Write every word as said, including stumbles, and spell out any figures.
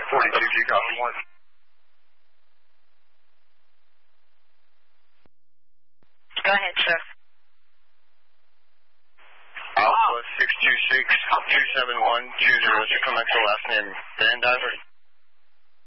forty-two G, copy one. Go ahead, sir. Alpha six two six two seven one two zero. Come back to the last name. Van Diver.